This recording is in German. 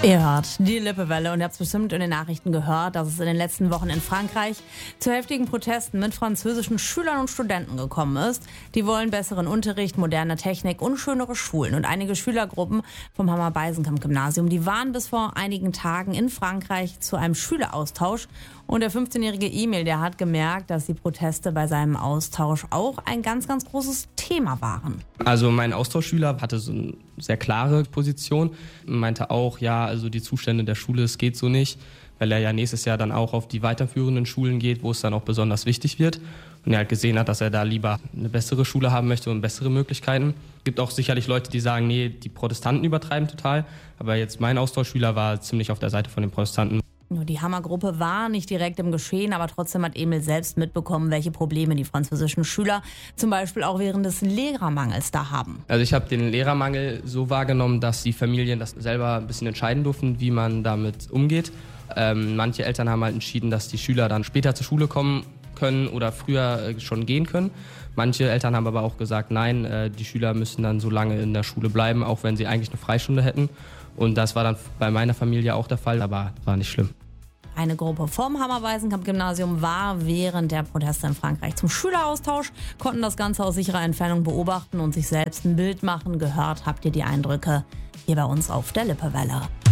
Ihr hört die Lippewelle und ihr habt es bestimmt in den Nachrichten gehört, dass es in den letzten Wochen in Frankreich zu heftigen Protesten mit französischen Schülern und Studenten gekommen ist. Die wollen besseren Unterricht, moderne Technik und schönere Schulen. Und einige Schülergruppen vom Hammer-Beisenkamp-Gymnasium, die waren bis vor einigen Tagen in Frankreich zu einem Schüleraustausch. Und der 15-jährige Emil, der hat gemerkt, dass die Proteste bei seinem Austausch auch ein ganz, ganz großes Thema waren. Also mein Austauschschüler hatte so eine sehr klare Position, meinte auch, ja, also die Zustände der Schule, es geht so nicht, weil er ja nächstes Jahr dann auch auf die weiterführenden Schulen geht, wo es dann auch besonders wichtig wird. Und er halt gesehen hat, dass er da lieber eine bessere Schule haben möchte und bessere Möglichkeiten. Es gibt auch sicherlich Leute, die sagen, nee, die Protestanten übertreiben total. Aber jetzt mein Austauschschüler war ziemlich auf der Seite von den Protestanten. Nur die Hammergruppe war nicht direkt im Geschehen, aber trotzdem hat Emil selbst mitbekommen, welche Probleme die französischen Schüler zum Beispiel auch während des Lehrermangels da haben. Also ich habe den Lehrermangel so wahrgenommen, dass die Familien das selber ein bisschen entscheiden durften, wie man damit umgeht. Manche Eltern haben halt entschieden, dass die Schüler dann später zur Schule kommen können oder früher schon gehen können. Manche Eltern haben aber auch gesagt, nein, die Schüler müssen dann so lange in der Schule bleiben, auch wenn sie eigentlich eine Freistunde hätten. Und das war dann bei meiner Familie auch der Fall, aber war nicht schlimm. Eine Gruppe vom Hammer-Beisenkamp-Gymnasium war während der Proteste in Frankreich zum Schüleraustausch, konnten das Ganze aus sicherer Entfernung beobachten und sich selbst ein Bild machen. Gehört habt ihr die Eindrücke hier bei uns auf der Lippewelle.